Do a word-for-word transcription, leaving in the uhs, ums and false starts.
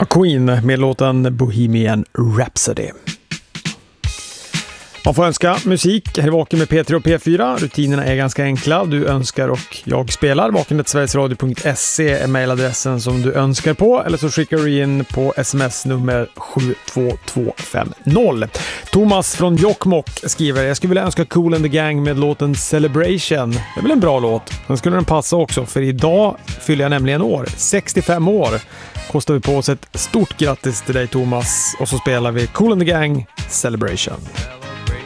Queen med låten Bohemian Rhapsody. Man får önska musik här i Vaken med P tre och P fyra. Rutinerna är ganska enkla. Du önskar och jag spelar. vaken snabel-a sverigesradio punkt se är mejladressen som du önskar på. Eller så skickar du in på sms nummer sju två två fem noll. Thomas från Jokkmokk skriver: jag skulle vilja önska Kool and the Gang med låten Celebration. Det är väl en bra låt. Sen skulle den passa också, för idag fyller jag nämligen år. sextiofem år. Kostar vi på oss ett stort grattis till dig, Thomas. Och så spelar vi Kool and the Gang Celebration.